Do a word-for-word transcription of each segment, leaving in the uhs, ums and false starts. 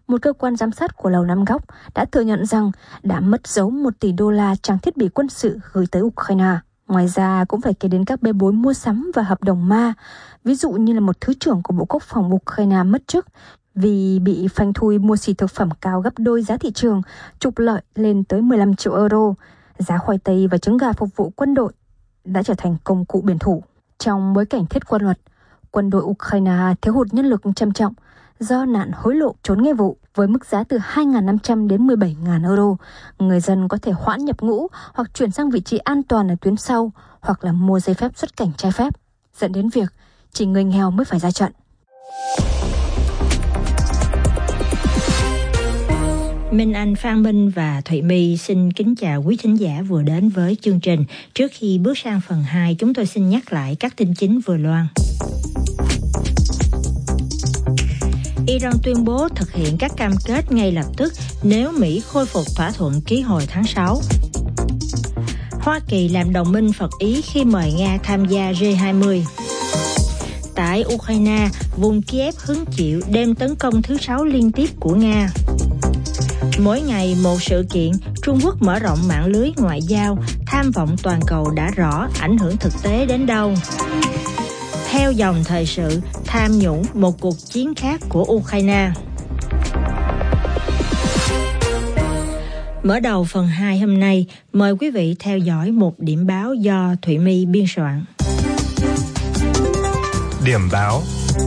một cơ quan giám sát của Lầu Năm Góc đã thừa nhận rằng đã mất dấu một tỷ đô la trang thiết bị quân sự gửi tới Ukraine. Ngoài ra cũng phải kể đến các bê bối mua sắm và hợp đồng ma, ví dụ như là một thứ trưởng của Bộ Quốc phòng Ukraine mất chức vì bị phanh thui mua xỉ thực phẩm cao gấp đôi giá thị trường, trục lợi lên tới mười lăm triệu euro. Giá khoai tây và trứng gà phục vụ quân đội đã trở thành công cụ biển thủ. Trong bối cảnh thiết quân luật, quân đội Ukraine thiếu hụt nhân lực trầm trọng do nạn hối lộ trốn nghĩa vụ với mức giá từ hai nghìn năm trăm đến mười bảy nghìn euro. Người dân có thể hoãn nhập ngũ hoặc chuyển sang vị trí an toàn ở tuyến sau hoặc là mua giấy phép xuất cảnh trái phép, dẫn đến việc chỉ người nghèo mới phải ra trận. Minh Anh, Phan Minh và Thụy My xin kính chào quý thính giả vừa đến với chương trình. Trước khi bước sang phần hai, chúng tôi xin nhắc lại các tin chính vừa loan. Iran tuyên bố thực hiện các cam kết ngay lập tức nếu Mỹ khôi phục thỏa thuận ký hồi tháng sáu. Hoa Kỳ làm đồng minh Phật Ý khi mời Nga tham gia G hai mươi. Tại Ukraine, vùng Kiev hứng chịu đêm tấn công thứ sáu liên tiếp của Nga. Mỗi ngày một sự kiện, Trung Quốc mở rộng mạng lưới ngoại giao, tham vọng toàn cầu đã rõ, ảnh hưởng thực tế đến đâu. Theo dòng thời sự, tham nhũng một cuộc chiến khác của Ukraine. Mở đầu phần hai hôm nay, mời quý vị theo dõi một điểm báo do Thụy My biên soạn. Điểm báo.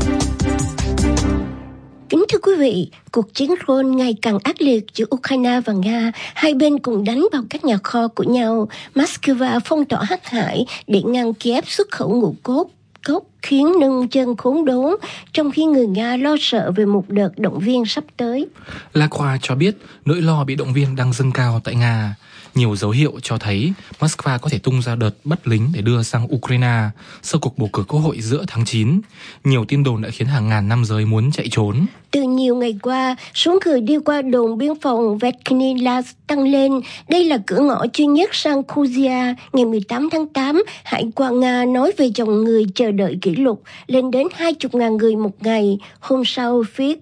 Kính thưa quý vị, cuộc chiến Rhone ngày càng ác liệt giữa Ukraine và Nga, hai bên cùng đánh vào các nhà kho của nhau. Moscow phong tỏa hắc hải để ngăn Kiev xuất khẩu ngũ cốc, cốc khiến nông dân khốn đốn, trong khi người Nga lo sợ về một đợt động viên sắp tới. La Croix cho biết nỗi lo bị động viên đang dâng cao tại Nga. Nhiều dấu hiệu cho thấy Moscow có thể tung ra đợt bắt lính để đưa sang Ukraine sau cuộc bầu cử quốc hội giữa tháng chín. Nhiều tin đồn đã khiến hàng ngàn nam giới muốn chạy trốn. Từ nhiều ngày qua, số người đi qua đồn biên phòng Verkhnilaz tăng lên. Đây là cửa ngõ duy nhất sang Kuzia. Ngày mười tám tháng tám, Hải quan Nga nói về dòng người chờ đợi kỷ lục lên đến hai mươi nghìn người một ngày. Hôm sau, phía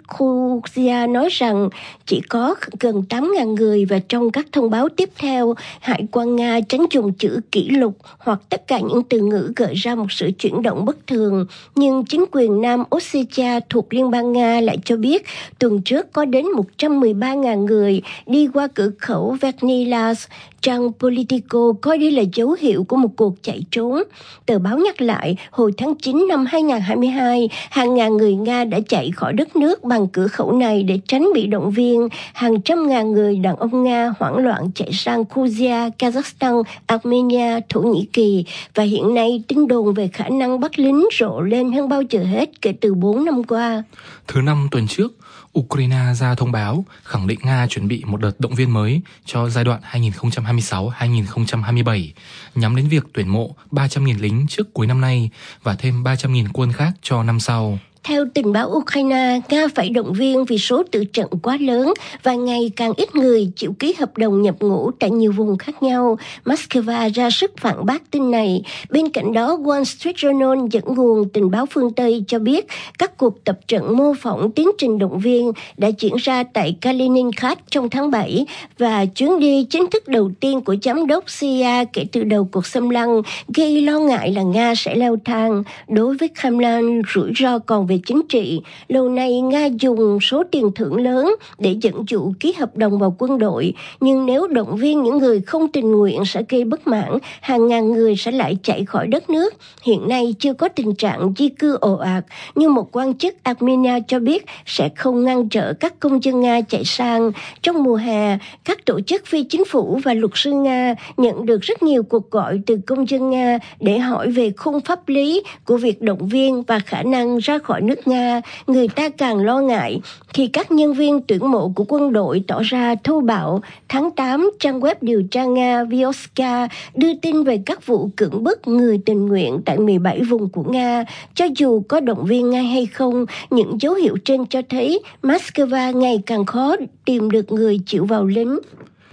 Kuzia nói rằng chỉ có gần tám nghìn người, và trong các thông báo tiếp theo, Hải quan Nga tránh dùng chữ kỷ lục hoặc tất cả những từ ngữ gợi ra một sự chuyển động bất thường. Nhưng chính quyền Nam Ossetia thuộc Liên bang Nga lại cho biết tuần trước có đến một trăm mười ba nghìn người đi qua cửa khẩu Verkhnilaz. Trang Politico coi đây là dấu hiệu của một cuộc chạy trốn. Tờ báo nhắc lại, hồi tháng chín năm hai nghìn không trăm hai mươi hai, hàng ngàn người Nga đã chạy khỏi đất nước bằng cửa khẩu này để tránh bị động viên. Hàng trăm ngàn người đàn ông Nga hoảng loạn chạy sang Georgia, Kazakhstan, Armenia, Thổ Nhĩ Kỳ. Và hiện nay, tin đồn về khả năng bắt lính rộ lên hơn bao giờ hết kể từ bốn năm qua. Thứ năm tuần trước, Ukraine ra thông báo khẳng định Nga chuẩn bị một đợt động viên mới cho giai đoạn hai nghìn không trăm hai mươi sáu đến hai nghìn không trăm hai mươi bảy, nhắm đến việc tuyển mộ ba trăm nghìn lính trước cuối năm nay và thêm ba trăm nghìn quân khác cho năm sau. Theo tình báo Ukraine, Nga phải động viên vì số tử trận quá lớn và ngày càng ít người chịu ký hợp đồng nhập ngũ tại nhiều vùng khác nhau. Moscow ra sức phản bác tin này. Bên cạnh đó, Wall Street Journal dẫn nguồn tình báo phương Tây cho biết các cuộc tập trận mô phỏng tiến trình động viên đã diễn ra tại Kaliningrad trong tháng bảy, và chuyến đi chính thức đầu tiên của giám đốc xê i a kể từ đầu cuộc xâm lăng gây lo ngại là Nga sẽ leo thang. Đối với Kremlin, rủi ro còn về chính trị. Lâu nay Nga dùng số tiền thưởng lớn để dẫn dụ ký hợp đồng vào quân đội, nhưng nếu động viên những người không tình nguyện sẽ gây bất mãn, hàng ngàn người sẽ lại chạy khỏi đất nước. Hiện nay chưa có tình trạng di cư ồ ạt, nhưng một quan chức Armenia cho biết sẽ không ngăn trở các công dân Nga chạy sang. Trong mùa hè, các tổ chức phi chính phủ và luật sư Nga nhận được rất nhiều cuộc gọi từ công dân Nga để hỏi về khung pháp lý của việc động viên và khả năng ra khỏi nước Nga. Người ta càng lo ngại khi các nhân viên tuyển mộ của quân đội tỏ ra thô bạo. Tháng tám, trang web điều tra Nga Vioska đưa tin về các vụ cưỡng bức người tình nguyện tại mười bảy vùng của Nga. Cho dù có động viên ngay hay không, những dấu hiệu trên cho thấy Moscow ngày càng khó tìm được người chịu vào lính.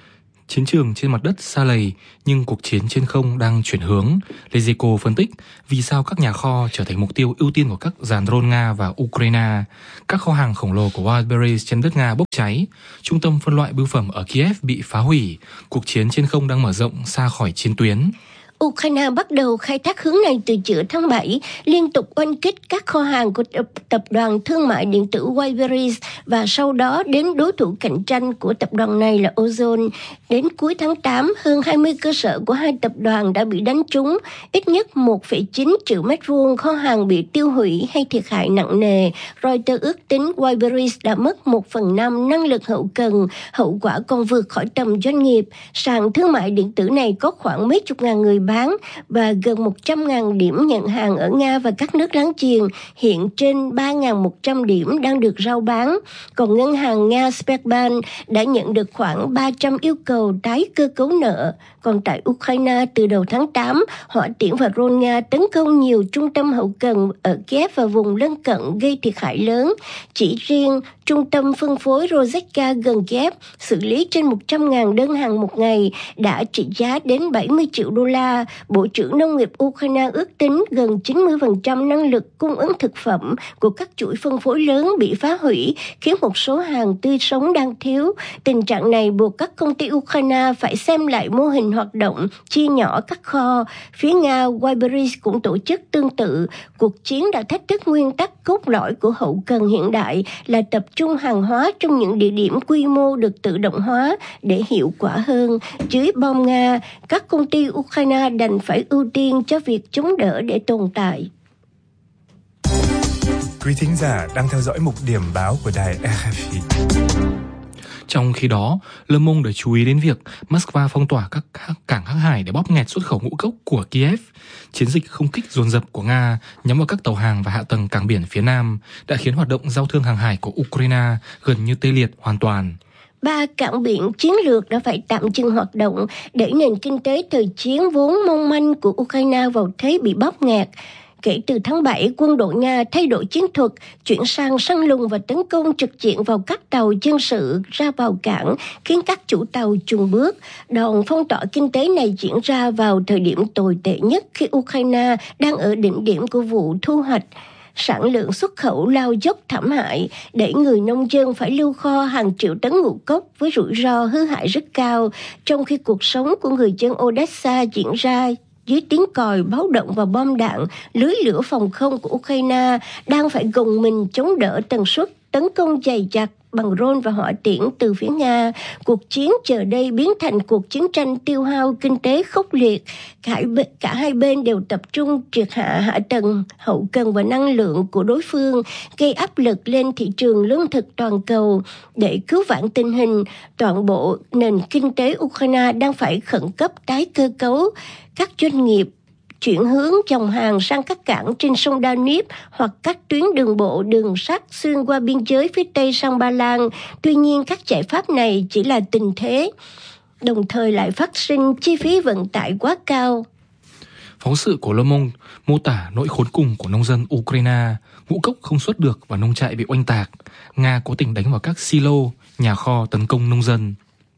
Chiến trường trên mặt đất sa lầy, nhưng cuộc chiến trên không đang chuyển hướng. Leziko phân tích vì sao các nhà kho trở thành mục tiêu ưu tiên của các dàn drone Nga và Ukraine. Các kho hàng khổng lồ của Wildberries trên đất Nga bốc cháy. Trung tâm phân loại bưu phẩm ở Kiev bị phá hủy. Cuộc chiến trên không đang mở rộng xa khỏi chiến tuyến. Ukraine bắt đầu khai thác hướng này từ giữa tháng bảy, liên tục oanh kích các kho hàng của tập, tập đoàn thương mại điện tử Wildberries và sau đó đến đối thủ cạnh tranh của tập đoàn này là Ozon. Đến cuối tháng tám, hơn hai mươi cơ sở của hai tập đoàn đã bị đánh trúng, ít nhất một phẩy chín triệu mét vuông kho hàng bị tiêu hủy hay thiệt hại nặng nề. Reuters ước tính Wildberries đã mất một phần năm năng lực hậu cần, hậu quả còn vượt khỏi tầm doanh nghiệp. Sàn thương mại điện tử này có khoảng mấy chục ngàn người bán và gần một trăm nghìn điểm nhận hàng ở Nga và các nước láng giềng, hiện trên ba nghìn một trăm điểm đang được rao bán. Còn ngân hàng Nga Sberbank đã nhận được khoảng ba trăm yêu cầu tái cơ cấu nợ. Còn tại Ukraine, từ đầu tháng tám, hỏa tiễn và drone Nga tấn công nhiều trung tâm hậu cần ở Kiev và vùng lân cận gây thiệt hại lớn. Chỉ riêng trung tâm phân phối Rozhetka gần Kiev xử lý trên một trăm nghìn đơn hàng một ngày đã trị giá đến bảy mươi triệu đô la. Bộ trưởng Nông nghiệp Ukraine ước tính gần chín mươi phần trăm năng lực cung ứng thực phẩm của các chuỗi phân phối lớn bị phá hủy, khiến một số hàng tươi sống đang thiếu. Tình trạng này buộc các công ty Ukraine phải xem lại mô hình hoạt động, chia nhỏ các kho. Phía Nga, Wildberries cũng tổ chức tương tự. Cuộc chiến đã thách thức nguyên tắc cốt lõi của hậu cần hiện đại là tập trung hàng hóa trong những địa điểm quy mô được tự động hóa để hiệu quả hơn. Dưới bom Nga, các công ty Ukraine đành phải ưu tiên cho việc chống đỡ để tồn tại. Quý thính giả đang theo dõi mục điểm báo của đài rờ ép i. Trong khi đó, Le Monde đã chú ý đến việc Moscow phong tỏa các cảng hàng hải để bóp nghẹt xuất khẩu ngũ cốc của Kiev. Chiến dịch không kích dồn dập của Nga nhắm vào các tàu hàng và hạ tầng cảng biển phía Nam đã khiến hoạt động giao thương hàng hải của Ukraine gần như tê liệt hoàn toàn. Ba cảng biển chiến lược đã phải tạm dừng hoạt động, đẩy nền kinh tế thời chiến vốn mong manh của Ukraine vào thế bị bóp nghẹt. Kể từ tháng bảy, quân đội Nga thay đổi chiến thuật, chuyển sang săn lùng và tấn công trực diện vào các tàu dân sự ra vào cảng, khiến các chủ tàu chùn bước. Đòn phong tỏa kinh tế này diễn ra vào thời điểm tồi tệ nhất khi Ukraine đang ở đỉnh điểm của vụ thu hoạch. Sản lượng xuất khẩu lao dốc thảm hại, đẩy người nông dân phải lưu kho hàng triệu tấn ngũ cốc với rủi ro hư hại rất cao, trong khi cuộc sống của người dân Odessa diễn ra dưới tiếng còi báo động và bom đạn. Lưới lửa phòng không của Ukraine đang phải gồng mình chống đỡ tần suất tấn công dày đặc bằng drone và hỏa tiễn từ phía Nga. Cuộc chiến giờ đây biến thành cuộc chiến tranh tiêu hao kinh tế khốc liệt. Cả, cả hai bên đều tập trung triệt hạ hạ tầng, hậu cần và năng lượng của đối phương, gây áp lực lên thị trường lương thực toàn cầu. Để cứu vãn tình hình, toàn bộ nền kinh tế Ukraine đang phải khẩn cấp tái cơ cấu. Các doanh nghiệp chuyển hướng dòng hàng sang các cảng trên sông Danube hoặc các tuyến đường bộ, đường sắt xuyên qua biên giới phía tây sang Ba Lan. Tuy nhiên, các giải pháp này chỉ là tình thế, đồng thời lại phát sinh chi phí vận tải quá cao. Phóng sự của Le Monde mô tả nỗi khốn cùng của nông dân Ukraine, ngũ cốc không xuất được và nông trại bị oanh tạc. Nga cố tình đánh vào các silo, nhà kho tấn công nông dân.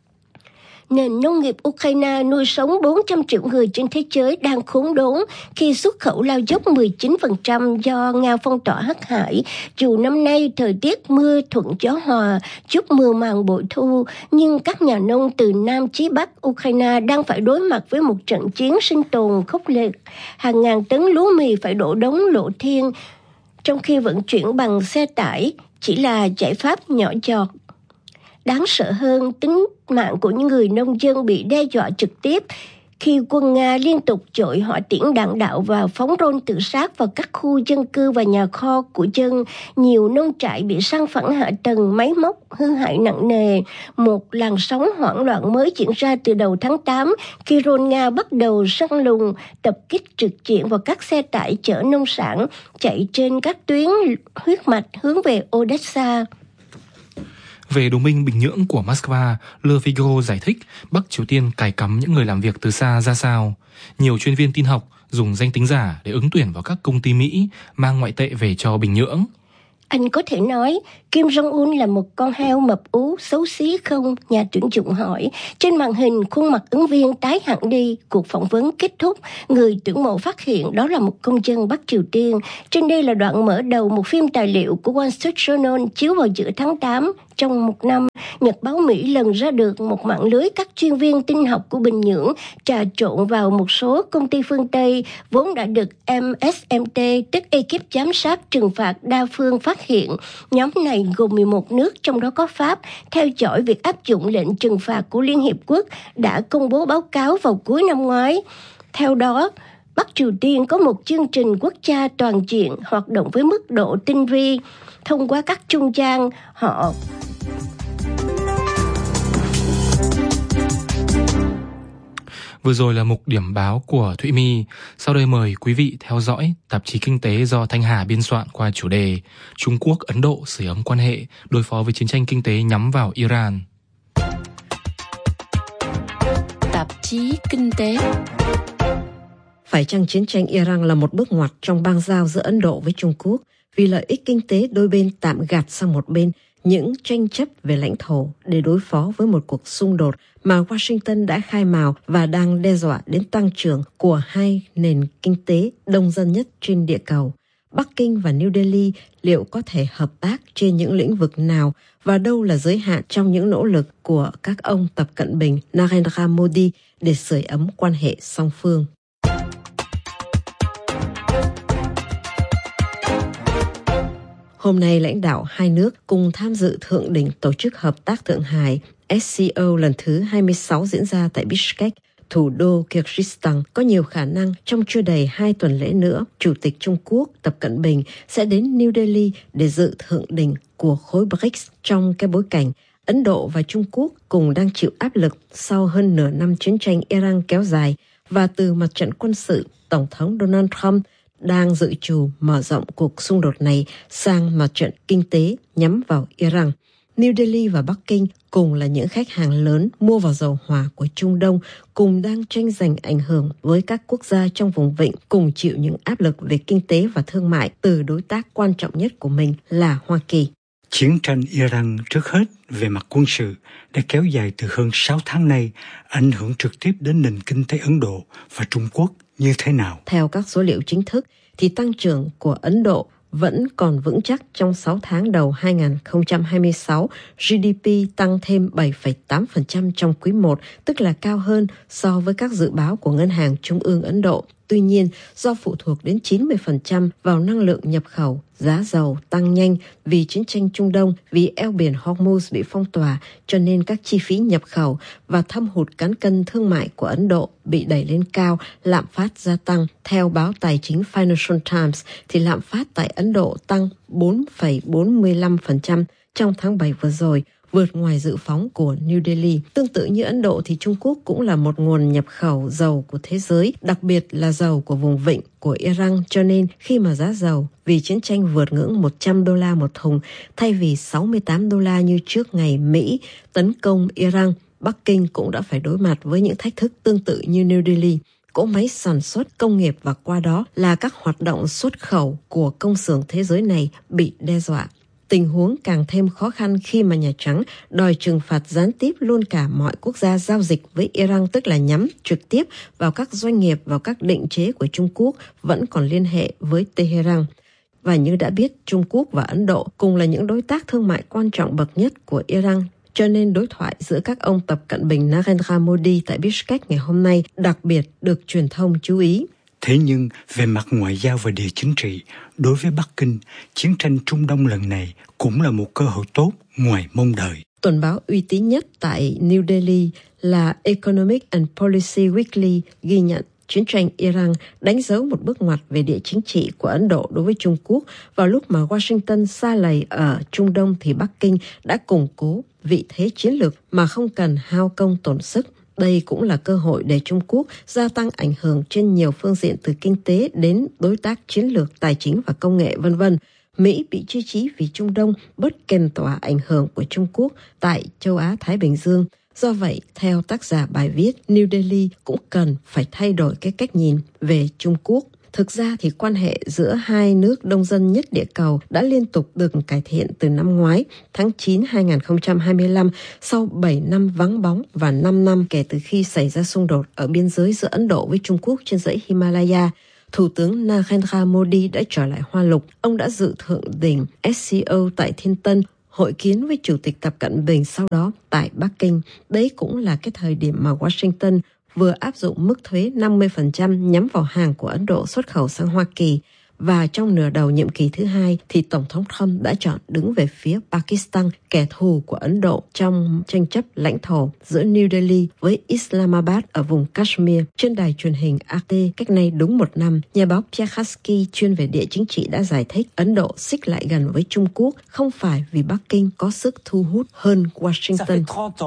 Nền nông nghiệp Ukraine nuôi sống bốn trăm triệu người trên thế giới đang khốn đốn khi xuất khẩu lao dốc mười chín phần trăm do Nga phong tỏa hắc hải. Dù năm nay thời tiết mưa thuận gió hòa, giúp mùa màng bội thu, nhưng các nhà nông từ Nam chí Bắc Ukraine đang phải đối mặt với một trận chiến sinh tồn khốc liệt. Hàng ngàn tấn lúa mì phải đổ đống lộ thiên, trong khi vận chuyển bằng xe tải chỉ là giải pháp nhỏ giọt. Đáng sợ hơn, tính mạng của những người nông dân bị đe dọa trực tiếp khi quân Nga liên tục dội hỏa tiễn đạn đạo và phóng drone tự sát vào các khu dân cư và nhà kho của dân. Nhiều nông trại bị san phẳng hạ tầng, máy móc hư hại nặng nề. Một làn sóng hoảng loạn mới diễn ra từ đầu tháng tám khi drone Nga bắt đầu săn lùng, tập kích trực diện vào các xe tải chở nông sản chạy trên các tuyến huyết mạch hướng về Odessa. Về đồng minh Bình Nhưỡng của Moscow, Le Figaro giải thích Bắc Triều Tiên cài cắm những người làm việc từ xa ra sao. Nhiều chuyên viên tin học dùng danh tính giả để ứng tuyển vào các công ty Mỹ mang ngoại tệ về cho Bình Nhưỡng. Anh có thể nói Kim Jong-un là một con heo mập ú xấu xí không? Nhà tuyển dụng hỏi. Trên màn hình, khuôn mặt ứng viên tái hẳn đi. Cuộc phỏng vấn kết thúc. Người tuyển mộ phát hiện đó là một công dân Bắc Triều Tiên. Trên đây là đoạn mở đầu một phim tài liệu của Wall Street Journal chiếu vào giữa tháng tám. Trong một năm, Nhật báo Mỹ lần ra được một mạng lưới các chuyên viên tin học của Bình Nhưỡng trà trộn vào một số công ty phương Tây vốn đã được em ét em tê, tức ekip giám sát trừng phạt đa phương, phát hiện. Nhóm này gồm mười một nước, trong đó có Pháp, theo dõi việc áp dụng lệnh trừng phạt của Liên Hiệp Quốc đã công bố báo cáo vào cuối năm ngoái. Theo đó, Bắc Triều Tiên có một chương trình quốc gia toàn diện hoạt động với mức độ tinh vi. Thông qua các trung gian, họ Vừa rồi là mục điểm báo của Thụy My. Sau đây mời quý vị theo dõi tạp chí kinh tế do Thanh Hà biên soạn qua chủ đề Trung Quốc, Ấn Độ sưởi ấm quan hệ, đối phó với chiến tranh kinh tế nhắm vào Iran. Tạp chí kinh tế. Phải chăng chiến tranh Iran là một bước ngoặt trong bang giao giữa Ấn Độ với Trung Quốc? Vì lợi ích kinh tế, đôi bên tạm gạt sang một bên những tranh chấp về lãnh thổ để đối phó với một cuộc xung đột mà Washington đã khai mào và đang đe dọa đến tăng trưởng của hai nền kinh tế đông dân nhất trên địa cầu. Bắc Kinh và New Delhi liệu có thể hợp tác trên những lĩnh vực nào và đâu là giới hạn trong những nỗ lực của các ông Tập Cận Bình, Narendra Modi để sưởi ấm quan hệ song phương? Hôm nay, lãnh đạo hai nước cùng tham dự thượng đỉnh Tổ chức Hợp tác Thượng Hải ét xê o lần thứ hai mươi sáu diễn ra tại Bishkek, thủ đô Kyrgyzstan. Có nhiều khả năng trong chưa đầy hai tuần lễ nữa, Chủ tịch Trung Quốc Tập Cận Bình sẽ đến New Delhi để dự thượng đỉnh của khối bê rờ i xê trong cái bối cảnh Ấn Độ và Trung Quốc cùng đang chịu áp lực sau hơn nửa năm chiến tranh Iran kéo dài, và từ mặt trận quân sự, Tổng thống Donald Trump đang dự trù mở rộng cuộc xung đột này sang mặt trận kinh tế nhắm vào Iran. New Delhi và Bắc Kinh cùng là những khách hàng lớn mua vào dầu hỏa của Trung Đông, cùng đang tranh giành ảnh hưởng với các quốc gia trong vùng vịnh, cùng chịu những áp lực về kinh tế và thương mại từ đối tác quan trọng nhất của mình là Hoa Kỳ. Chiến tranh Iran trước hết về mặt quân sự đã kéo dài từ hơn sáu tháng nay, ảnh hưởng trực tiếp đến nền kinh tế Ấn Độ và Trung Quốc như thế nào? Theo các số liệu chính thức, thì tăng trưởng của Ấn Độ vẫn còn vững chắc trong sáu tháng đầu hai không hai sáu, giê đê pê tăng thêm bảy phẩy tám phần trăm trong quý một, tức là cao hơn so với các dự báo của Ngân hàng Trung ương Ấn Độ. Tuy nhiên, do phụ thuộc đến chín mươi phần trăm vào năng lượng nhập khẩu, giá dầu tăng nhanh vì chiến tranh Trung Đông, vì eo biển Hormuz bị phong tỏa, cho nên các chi phí nhập khẩu và thâm hụt cán cân thương mại của Ấn Độ bị đẩy lên cao, lạm phát gia tăng. Theo báo tài chính Financial Times, thì lạm phát tại Ấn Độ tăng bốn phẩy bốn mươi lăm phần trăm trong tháng bảy vừa rồi, vượt ngoài dự phóng của New Delhi. Tương tự như Ấn Độ thì Trung Quốc cũng là một nguồn nhập khẩu dầu của thế giới, đặc biệt là dầu của vùng vịnh của Iran, cho nên khi mà giá dầu vì chiến tranh vượt ngưỡng một trăm đô la một thùng thay vì sáu mươi tám đô la như trước ngày Mỹ tấn công Iran, Bắc Kinh cũng đã phải đối mặt với những thách thức tương tự như New Delhi. Cỗ máy sản xuất, công nghiệp và qua đó là các hoạt động xuất khẩu của công xưởng thế giới này bị đe dọa. Tình huống càng thêm khó khăn khi mà Nhà Trắng đòi trừng phạt gián tiếp luôn cả mọi quốc gia giao dịch với Iran, tức là nhắm trực tiếp vào các doanh nghiệp, vào các định chế của Trung Quốc vẫn còn liên hệ với Tehran. Và như đã biết, Trung Quốc và Ấn Độ cùng là những đối tác thương mại quan trọng bậc nhất của Iran, cho nên đối thoại giữa các ông Tập Cận Bình, Narendra Modi tại Bishkek ngày hôm nay đặc biệt được truyền thông chú ý. Thế nhưng, về mặt ngoại giao và địa chính trị, đối với Bắc Kinh, chiến tranh Trung Đông lần này cũng là một cơ hội tốt ngoài mong đợi. Tuần báo uy tín nhất tại New Delhi là Economic and Policy Weekly ghi nhận chiến tranh Iran đánh dấu một bước ngoặt về địa chính trị của Ấn Độ đối với Trung Quốc. Vào lúc mà Washington sa lầy ở Trung Đông thì Bắc Kinh đã củng cố vị thế chiến lược mà không cần hao công tổn sức. Đây cũng là cơ hội để Trung Quốc gia tăng ảnh hưởng trên nhiều phương diện từ kinh tế đến đối tác chiến lược, tài chính và công nghệ vân vân. Mỹ bị truy trí vì Trung Đông bớt kèm tỏa ảnh hưởng của Trung Quốc tại châu Á-Thái Bình Dương. Do vậy, theo tác giả bài viết, New Delhi cũng cần phải thay đổi cái cách nhìn về Trung Quốc. Thực ra thì quan hệ giữa hai nước đông dân nhất địa cầu đã liên tục được cải thiện từ năm ngoái, tháng chín hai nghìn không trăm hai mươi lăm, sau bảy năm vắng bóng và năm năm kể từ khi xảy ra xung đột ở biên giới giữa Ấn Độ với Trung Quốc trên dãy Himalaya. Thủ tướng Narendra Modi đã trở lại Hoa Lục. Ông đã dự thượng đỉnh ét xê o tại Thiên Tân, hội kiến với Chủ tịch Tập Cận Bình sau đó tại Bắc Kinh. Đấy cũng là cái thời điểm mà Washington vừa áp dụng mức thuế năm mươi phần trăm nhắm vào hàng của Ấn Độ xuất khẩu sang Hoa Kỳ. Và trong nửa đầu nhiệm kỳ thứ hai thì Tổng thống Trump đã chọn đứng về phía Pakistan, kẻ thù của Ấn Độ trong tranh chấp lãnh thổ giữa New Delhi với Islamabad ở vùng Kashmir. Trên đài truyền hình a tê cách nay đúng một năm, nhà báo Pierre Kasky chuyên về địa chính trị đã giải thích Ấn Độ xích lại gần với Trung Quốc không phải vì Bắc Kinh có sức thu hút hơn Washington.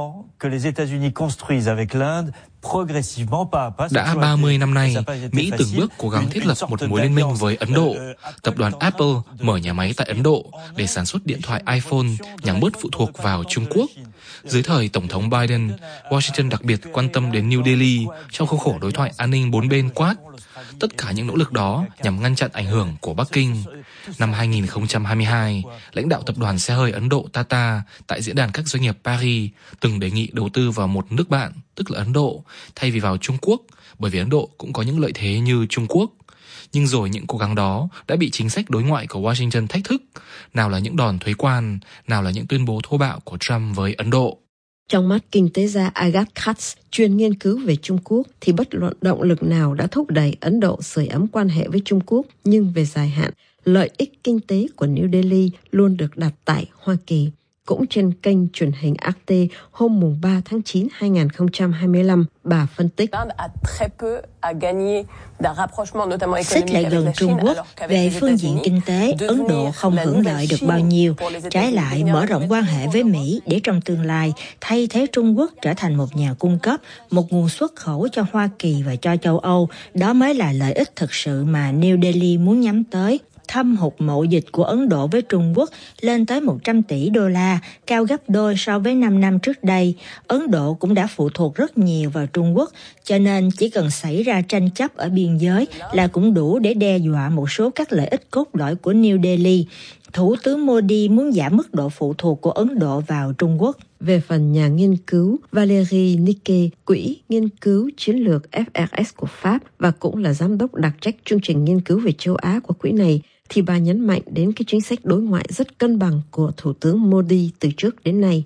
Đã ba mươi năm nay, Mỹ từng bước cố gắng thiết lập một mối liên minh với Ấn Độ. Tập đoàn Apple mở nhà máy tại Ấn Độ để sản xuất điện thoại iPhone nhằm bớt phụ thuộc vào Trung Quốc. Dưới thời Tổng thống Biden, Washington đặc biệt quan tâm đến New Delhi trong khuôn khổ đối thoại an ninh bốn bên Quad. Tất cả những nỗ lực đó nhằm ngăn chặn ảnh hưởng của Bắc Kinh. Năm hai nghìn không trăm hai mươi hai, lãnh đạo tập đoàn xe hơi Ấn Độ Tata tại diễn đàn các doanh nghiệp Paris từng đề nghị đầu tư vào một nước bạn, tức là Ấn Độ, thay vì vào Trung Quốc, bởi vì Ấn Độ cũng có những lợi thế như Trung Quốc. Nhưng rồi những cố gắng đó đã bị chính sách đối ngoại của Washington thách thức, nào là những đòn thuế quan, nào là những tuyên bố thô bạo của Trump với Ấn Độ. Trong mắt kinh tế gia Agat Katz, chuyên nghiên cứu về Trung Quốc, thì bất luận động lực nào đã thúc đẩy Ấn Độ sưởi ấm quan hệ với Trung Quốc, nhưng về dài hạn, lợi ích kinh tế của New Delhi luôn được đặt tại Hoa Kỳ. Cũng trên kênh truyền hình a tê hôm mùng ba tháng chín hai nghìn không trăm hai mươi lăm, bà phân tích. Xích lại gần Trung Quốc, về phương diện kinh tế, Ấn Độ không hưởng lợi được bao nhiêu. Trái lại, mở rộng quan hệ với Mỹ để trong tương lai thay thế Trung Quốc trở thành một nhà cung cấp, một nguồn xuất khẩu cho Hoa Kỳ và cho châu Âu. Đó mới là lợi ích thực sự mà New Delhi muốn nhắm tới. Thâm hụt mậu dịch của Ấn Độ với Trung Quốc lên tới một trăm tỷ đô la, cao gấp đôi so với năm năm trước đây. Ấn Độ cũng đã phụ thuộc rất nhiều vào Trung Quốc, cho nên chỉ cần xảy ra tranh chấp ở biên giới là cũng đủ để đe dọa một số các lợi ích cốt lõi của New Delhi. Thủ tướng Modi muốn giảm mức độ phụ thuộc của Ấn Độ vào Trung Quốc. Về phần nhà nghiên cứu Valérie Niquet, Quỹ Nghiên cứu Chiến lược ép rờ ét của Pháp và cũng là giám đốc đặc trách chương trình nghiên cứu về châu Á của quỹ này, thì bà nhấn mạnh đến cái chính sách đối ngoại rất cân bằng của Thủ tướng Modi từ trước đến nay.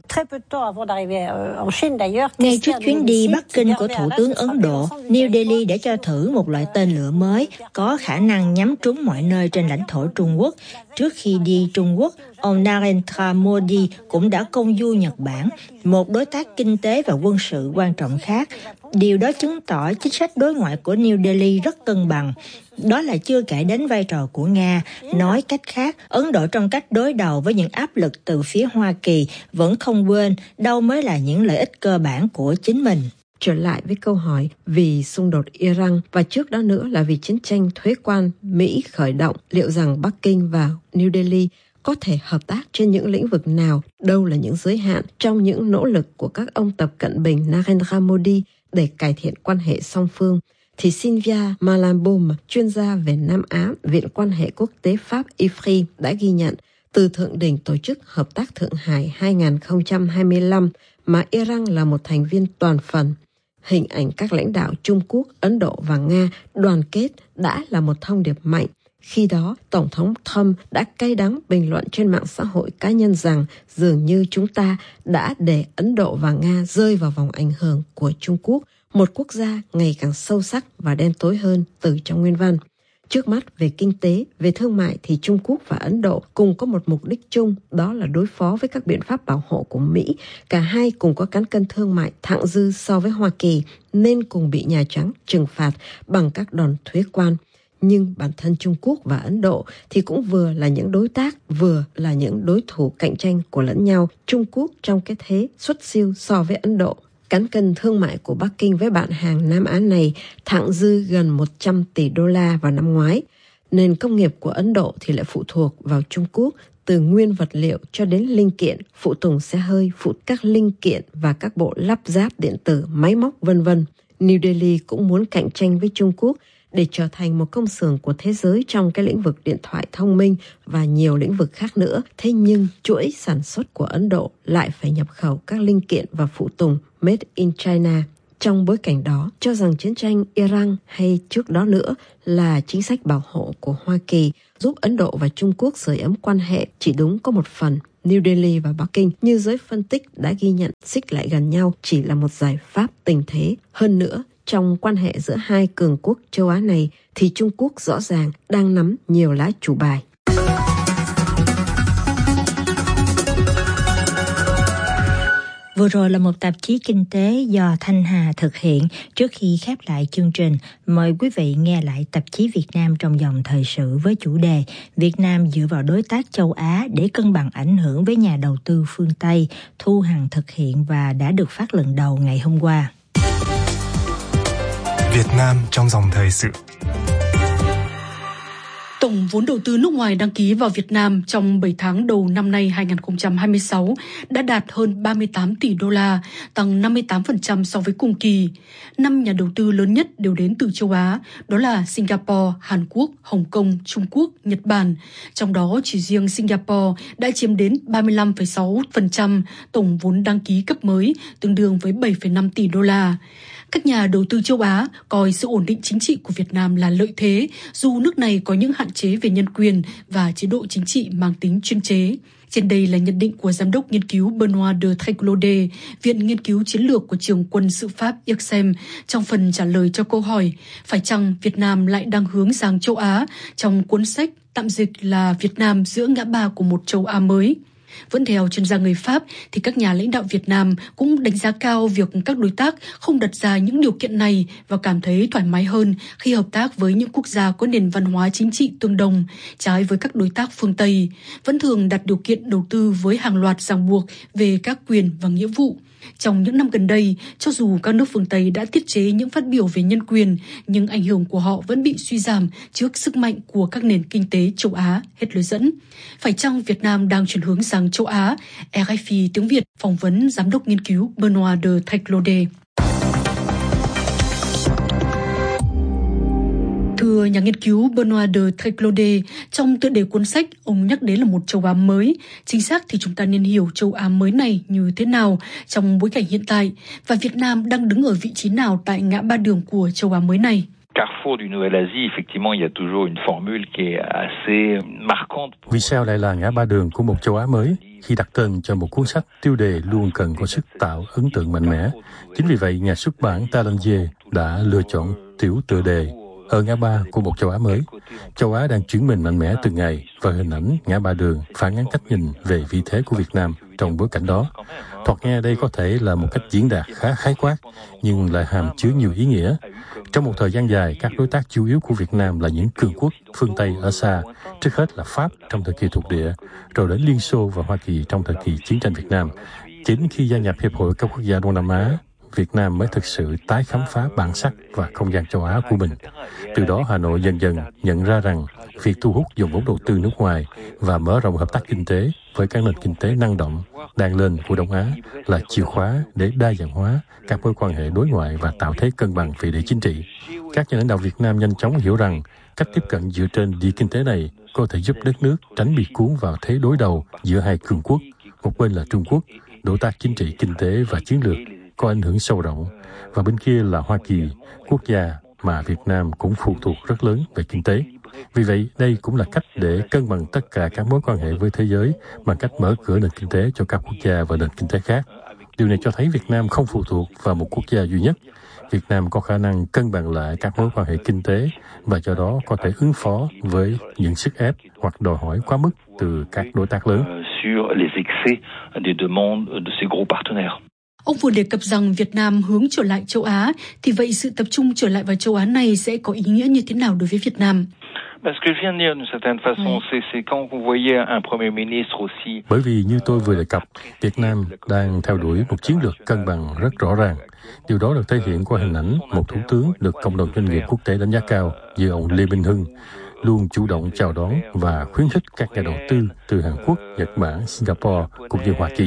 Ngay trước chuyến đi Bắc Kinh của Thủ tướng Ấn Độ, New Delhi đã cho thử một loại tên lửa mới có khả năng nhắm trúng mọi nơi trên lãnh thổ Trung Quốc. Trước khi đi Trung Quốc, ông Narendra Modi cũng đã công du Nhật Bản, một đối tác kinh tế và quân sự quan trọng khác. Điều đó chứng tỏ chính sách đối ngoại của New Delhi rất cân bằng. Đó là chưa kể đến vai trò của Nga. Nói cách khác, Ấn Độ trong cách đối đầu với những áp lực từ phía Hoa Kỳ vẫn không quên đâu mới là những lợi ích cơ bản của chính mình. Trở lại với câu hỏi vì xung đột Iran và trước đó nữa là vì chiến tranh thuế quan Mỹ khởi động, liệu rằng Bắc Kinh và New Delhi có thể hợp tác trên những lĩnh vực nào, đâu là những giới hạn trong những nỗ lực của các ông Tập Cận Bình, Narendra Modi để cải thiện quan hệ song phương, thì Sylvia Malamboum, chuyên gia về Nam Á, Viện Quan hệ Quốc tế Pháp I F R I đã ghi nhận từ Thượng đỉnh Tổ chức Hợp tác Thượng Hải hai nghìn không trăm hai mươi lăm mà Iran là một thành viên toàn phần. Hình ảnh các lãnh đạo Trung Quốc, Ấn Độ và Nga đoàn kết đã là một thông điệp mạnh. Khi đó, Tổng thống Trump đã cay đắng bình luận trên mạng xã hội cá nhân rằng dường như chúng ta đã để Ấn Độ và Nga rơi vào vòng ảnh hưởng của Trung Quốc, một quốc gia ngày càng sâu sắc và đen tối hơn từ trong nguyên văn. Trước mắt về kinh tế, về thương mại thì Trung Quốc và Ấn Độ cùng có một mục đích chung, đó là đối phó với các biện pháp bảo hộ của Mỹ. Cả hai cùng có cán cân thương mại thặng dư so với Hoa Kỳ nên cùng bị Nhà Trắng trừng phạt bằng các đòn thuế quan. Nhưng bản thân Trung Quốc và Ấn Độ thì cũng vừa là những đối tác, vừa là những đối thủ cạnh tranh của lẫn nhau. Trung Quốc trong cái thế xuất siêu so với Ấn Độ. Cán cân thương mại của Bắc Kinh với bạn hàng Nam Á này thặng dư gần một trăm tỷ đô la vào năm ngoái. Nền công nghiệp của Ấn Độ thì lại phụ thuộc vào Trung Quốc, từ nguyên vật liệu cho đến linh kiện, phụ tùng xe hơi, phụ các linh kiện và các bộ lắp ráp điện tử, máy móc vân vân. New Delhi cũng muốn cạnh tranh với Trung Quốc để trở thành một công xưởng của thế giới trong cái lĩnh vực điện thoại thông minh và nhiều lĩnh vực khác nữa. Thế nhưng chuỗi sản xuất của Ấn Độ lại phải nhập khẩu các linh kiện và phụ tùng Made in China. Trong bối cảnh đó, cho rằng chiến tranh Iran hay trước đó nữa là chính sách bảo hộ của Hoa Kỳ giúp Ấn Độ và Trung Quốc sưởi ấm quan hệ chỉ đúng có một phần. New Delhi và Bắc Kinh như giới phân tích đã ghi nhận xích lại gần nhau chỉ là một giải pháp tình thế. Hơn nữa, trong quan hệ giữa hai cường quốc châu Á này thì Trung Quốc rõ ràng đang nắm nhiều lá chủ bài. Vừa rồi là một tạp chí kinh tế do Thanh Hà thực hiện. Trước khi khép lại chương trình, mời quý vị nghe lại tạp chí Việt Nam trong dòng thời sự với chủ đề Việt Nam dựa vào đối tác châu Á để cân bằng ảnh hưởng với nhà đầu tư phương Tây. Thu Hằng thực hiện và đã được phát lần đầu ngày hôm qua. Việt Nam trong dòng thời sự. Tổng vốn đầu tư nước ngoài đăng ký vào Việt Nam trong bảy tháng đầu năm nay hai không hai sáu đã đạt hơn ba mươi tám tỷ đô la, tăng năm mươi tám phần trăm so với cùng kỳ. Năm nhà đầu tư lớn nhất đều đến từ châu Á, đó là Singapore, Hàn Quốc, Hồng Kông, Trung Quốc, Nhật Bản. Trong đó chỉ riêng Singapore đã chiếm đến ba mươi lăm phẩy sáu phần trăm tổng vốn đăng ký cấp mới, tương đương với bảy phẩy năm tỷ đô la. Các nhà đầu tư châu Á coi sự ổn định chính trị của Việt Nam là lợi thế, dù nước này có những hạn chế về nhân quyền và chế độ chính trị mang tính chuyên chế. Trên đây là nhận định của Giám đốc nghiên cứu Benoît de Tréclaudet, Viện Nghiên cứu Chiến lược của Trường Quân sự Pháp I R S E M, trong phần trả lời cho câu hỏi phải chăng Việt Nam lại đang hướng sang châu Á trong cuốn sách tạm dịch là Việt Nam giữa ngã ba của một châu Á mới. Vẫn theo chuyên gia người Pháp thì các nhà lãnh đạo Việt Nam cũng đánh giá cao việc các đối tác không đặt ra những điều kiện này và cảm thấy thoải mái hơn khi hợp tác với những quốc gia có nền văn hóa chính trị tương đồng, trái với các đối tác phương Tây, vẫn thường đặt điều kiện đầu tư với hàng loạt ràng buộc về các quyền và nghĩa vụ. Trong những năm gần đây, cho dù các nước phương Tây đã tiết chế những phát biểu về nhân quyền, nhưng ảnh hưởng của họ vẫn bị suy giảm trước sức mạnh của các nền kinh tế châu Á, hết lối dẫn. Phải chăng Việt Nam đang chuyển hướng sang châu Á? rờ ép i tiếng Việt phỏng vấn Giám đốc nghiên cứu Benoît de Tréclaudet. Thưa nhà nghiên cứu Benoît de Tréclaudet, trong tựa đề cuốn sách, ông nhắc đến là một châu Á mới. Chính xác thì chúng ta nên hiểu châu Á mới này như thế nào trong bối cảnh hiện tại, và Việt Nam đang đứng ở vị trí nào tại ngã ba đường của châu Á mới này? Carrefour du Nouvelle-Asie, effectivement, il y a toujours une formule qui est assez marquante. Vì sao lại là ngã ba đường của một châu Á mới? Khi đặt tên cho một cuốn sách, tiêu đề luôn cần có sức tạo ấn tượng mạnh mẽ. Chính vì vậy, nhà xuất bản Talandier đã lựa chọn tiểu tựa đề ở ngã ba của một châu Á mới. Châu Á đang chuyển mình mạnh mẽ từng ngày và hình ảnh ngã ba đường phản ánh cách nhìn về vị thế của Việt Nam trong bối cảnh đó. Thoạt nghe đây có thể là một cách diễn đạt khá khái quát, nhưng lại hàm chứa nhiều ý nghĩa. Trong một thời gian dài, các đối tác chủ yếu của Việt Nam là những cường quốc phương Tây ở xa, trước hết là Pháp trong thời kỳ thuộc địa, rồi đến Liên Xô và Hoa Kỳ trong thời kỳ chiến tranh Việt Nam. Chính khi gia nhập Hiệp hội các quốc gia Đông Nam Á, Việt Nam mới thực sự tái khám phá bản sắc và không gian châu Á của mình. Từ đó, Hà Nội dần dần nhận ra rằng việc thu hút dòng vốn đầu tư nước ngoài và mở rộng hợp tác kinh tế với các nền kinh tế năng động đang lên của Đông Á là chìa khóa để đa dạng hóa các mối quan hệ đối ngoại và tạo thế cân bằng về địa chính trị. Các nhà lãnh đạo Việt Nam nhanh chóng hiểu rằng cách tiếp cận dựa trên địa kinh tế này có thể giúp đất nước tránh bị cuốn vào thế đối đầu giữa hai cường quốc. Một bên là Trung Quốc, đối tác chính trị, kinh tế và chiến lược có ảnh hưởng sâu rộng, và bên kia là Hoa Kỳ, quốc gia mà Việt Nam cũng phụ thuộc rất lớn về kinh tế. Vì vậy, đây cũng là cách để cân bằng tất cả các mối quan hệ với thế giới bằng cách mở cửa nền kinh tế cho các quốc gia và nền kinh tế khác. Điều này cho thấy Việt Nam không phụ thuộc vào một quốc gia duy nhất. Việt Nam có khả năng cân bằng lại các mối quan hệ kinh tế và do đó có thể ứng phó với những sức ép hoặc đòi hỏi quá mức từ các đối tác lớn. Ông vừa đề cập rằng Việt Nam hướng trở lại châu Á, thì vậy sự tập trung trở lại vào châu Á này sẽ có ý nghĩa như thế nào đối với Việt Nam? Bởi vì như tôi vừa đề cập, Việt Nam đang theo đuổi một chiến lược cân bằng rất rõ ràng. Điều đó được thể hiện qua hình ảnh một thủ tướng được cộng đồng doanh nghiệp quốc tế đánh giá cao như ông Lê Minh Hưng, luôn chủ động chào đón và khuyến khích các nhà đầu tư từ Hàn Quốc, Nhật Bản, Singapore cũng như Hoa Kỳ.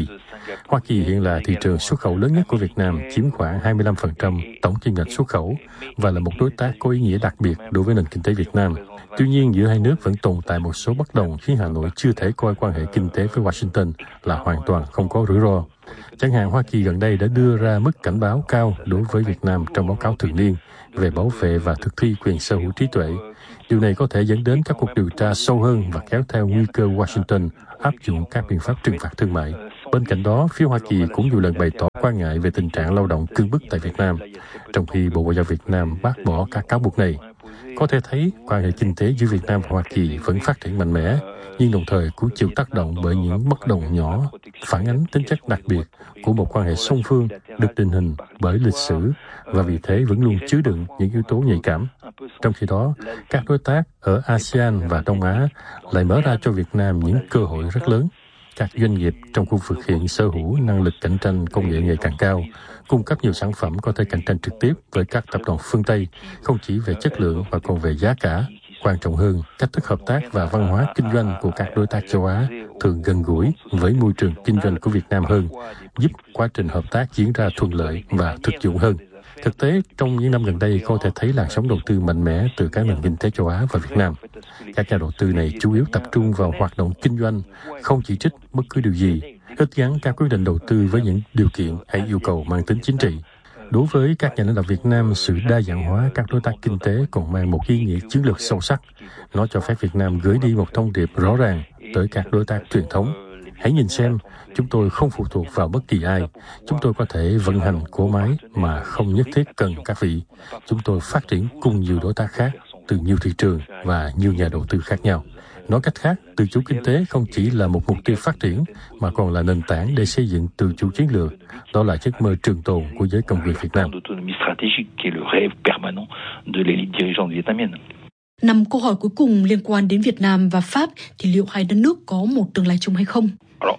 Hoa Kỳ hiện là thị trường xuất khẩu lớn nhất của Việt Nam, chiếm khoảng hai mươi lăm phần trăm tổng kim ngạch xuất khẩu và là một đối tác có ý nghĩa đặc biệt đối với nền kinh tế Việt Nam. Tuy nhiên, giữa hai nước vẫn tồn tại một số bất đồng khiến Hà Nội chưa thể coi quan hệ kinh tế với Washington là hoàn toàn không có rủi ro. Chẳng hạn, Hoa Kỳ gần đây đã đưa ra mức cảnh báo cao đối với Việt Nam trong báo cáo thường niên về bảo vệ và thực thi quyền sở hữu trí tuệ. Điều này có thể dẫn đến các cuộc điều tra sâu hơn và kéo theo nguy cơ Washington áp dụng các biện pháp trừng phạt thương mại. Bên cạnh đó, phía Hoa Kỳ cũng nhiều lần bày tỏ quan ngại về tình trạng lao động cưỡng bức tại Việt Nam, trong khi Bộ Ngoại giao Việt Nam bác bỏ các cáo buộc này. Có thể thấy, quan hệ kinh tế giữa Việt Nam và Hoa Kỳ vẫn phát triển mạnh mẽ, nhưng đồng thời cũng chịu tác động bởi những bất đồng nhỏ, phản ánh tính chất đặc biệt của một quan hệ song phương được định hình bởi lịch sử và vì thế vẫn luôn chứa đựng những yếu tố nhạy cảm. Trong khi đó, các đối tác ở a sê an và Đông Á lại mở ra cho Việt Nam những cơ hội rất lớn. Các doanh nghiệp trong khu vực hiện sở hữu năng lực cạnh tranh công nghệ ngày càng cao, cung cấp nhiều sản phẩm có thể cạnh tranh trực tiếp với các tập đoàn phương Tây, không chỉ về chất lượng mà còn về giá cả. Quan trọng hơn, cách thức hợp tác và văn hóa kinh doanh của các đối tác châu Á thường gần gũi với môi trường kinh doanh của Việt Nam hơn, giúp quá trình hợp tác diễn ra thuận lợi và thực dụng hơn. Thực tế, trong những năm gần đây có thể thấy làn sóng đầu tư mạnh mẽ từ các nền kinh tế châu Á và Việt Nam. Các nhà đầu tư này chủ yếu tập trung vào hoạt động kinh doanh, không chỉ trích bất cứ điều gì, ít gắn các quyết định đầu tư với những điều kiện hay yêu cầu mang tính chính trị. Đối với các nhà lãnh đạo Việt Nam, sự đa dạng hóa các đối tác kinh tế còn mang một ý nghĩa chiến lược sâu sắc. Nó cho phép Việt Nam gửi đi một thông điệp rõ ràng tới các đối tác truyền thống. Hãy nhìn xem, chúng tôi không phụ thuộc vào bất kỳ ai. Chúng tôi có thể vận hành cỗ máy mà không nhất thiết cần các vị. Chúng tôi phát triển cùng nhiều đối tác khác, từ nhiều thị trường và nhiều nhà đầu tư khác nhau. Nói cách khác, tự chủ kinh tế không chỉ là một mục tiêu phát triển, mà còn là nền tảng để xây dựng tự chủ chiến lược. Đó là giấc mơ trường tồn của giới công quyền Việt Nam. Năm câu hỏi cuối cùng liên quan đến Việt Nam và Pháp thì liệu hai đất nước có một tương lai chung hay không?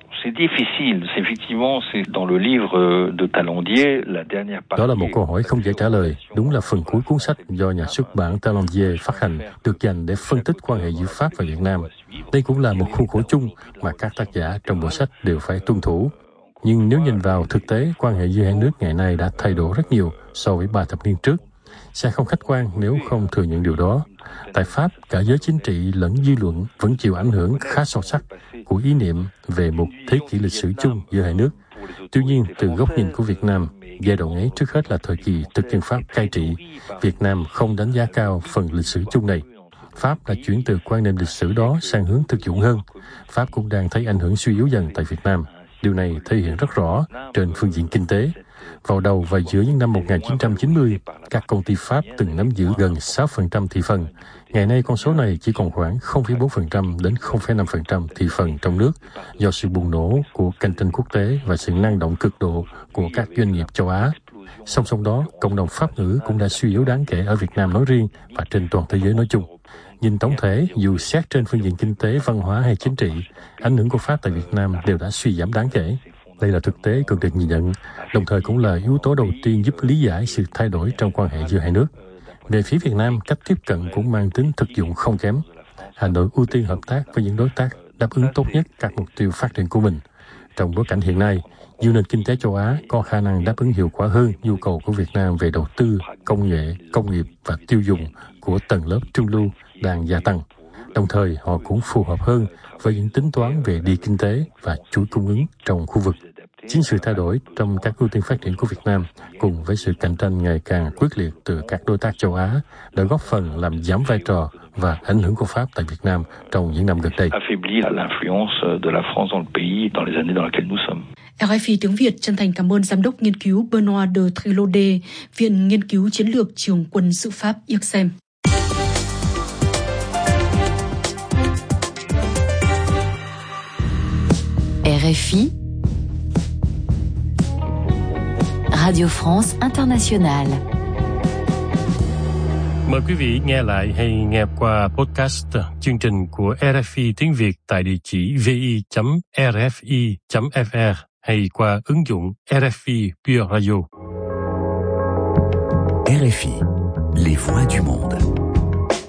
Đó là một câu hỏi không dễ trả lời. Đúng là phần cuối cuốn sách do nhà xuất bản Talandier phát hành được dành để phân tích quan hệ giữa Pháp và Việt Nam. Đây cũng là một khuôn khổ chung mà các tác giả trong bộ sách đều phải tuân thủ. Nhưng nếu nhìn vào thực tế, quan hệ giữa hai nước ngày nay đã thay đổi rất nhiều so với ba thập niên trước. Sẽ không khách quan nếu không thừa nhận điều đó. Tại Pháp, cả giới chính trị lẫn dư luận vẫn chịu ảnh hưởng khá sâu sắc của ý niệm về một thế kỷ lịch sử chung giữa hai nước. Tuy nhiên, từ góc nhìn của Việt Nam, giai đoạn ấy trước hết là thời kỳ thực dân Pháp cai trị. Việt Nam không đánh giá cao phần lịch sử chung này. Pháp đã chuyển từ quan niệm lịch sử đó sang hướng thực dụng hơn. Pháp cũng đang thấy ảnh hưởng suy yếu dần tại Việt Nam. Điều này thể hiện rất rõ trên phương diện kinh tế. Vào đầu và giữa những năm một nghìn chín trăm chín mươi, các công ty Pháp từng nắm giữ gần sáu phần trăm thị phần. Ngày nay con số này chỉ còn khoảng không phẩy bốn phần trăm đến không phẩy năm phần trăm thị phần trong nước do sự bùng nổ của cạnh tranh quốc tế và sự năng động cực độ của các doanh nghiệp châu Á. Song song đó, cộng đồng Pháp ngữ cũng đã suy yếu đáng kể ở Việt Nam nói riêng và trên toàn thế giới nói chung. Nhìn tổng thể, dù xét trên phương diện kinh tế, văn hóa hay chính trị, ảnh hưởng của Pháp tại Việt Nam đều đã suy giảm đáng kể. Đây là thực tế cần được nhìn nhận, đồng thời cũng là yếu tố đầu tiên giúp lý giải sự thay đổi trong quan hệ giữa hai nước. Về phía Việt Nam, cách tiếp cận cũng mang tính thực dụng không kém. Hà Nội ưu tiên hợp tác với những đối tác đáp ứng tốt nhất các mục tiêu phát triển của mình. Trong bối cảnh hiện nay, nhiều nền kinh tế châu Á có khả năng đáp ứng hiệu quả hơn nhu cầu của Việt Nam về đầu tư, công nghệ, công nghiệp và tiêu dùng của tầng lớp trung lưu đang gia tăng. Đồng thời, họ cũng phù hợp hơn với những tính toán về địa kinh tế và chuỗi cung ứng trong khu vực. Chính sự thay đổi trong các ưu tiên phát triển của Việt Nam cùng với sự cạnh tranh ngày càng quyết liệt từ các đối tác châu Á đã góp phần làm giảm vai trò và ảnh hưởng của Pháp tại Việt Nam trong những năm gần đây. rờ ép i tiếng Việt chân thành cảm ơn Giám đốc nghiên cứu Benoît de Trilaudet, Viện Nghiên cứu Chiến lược Trường quân sự Pháp I R S E M. R F I Radio France Internationale. Mời quý vị nghe lại hay nghe qua podcast chương trình của R F I tiếng Việt tại địa chỉ vi chấm r f i chấm f r hay qua ứng dụng R F I Pure Radio. R F I, les voix du monde.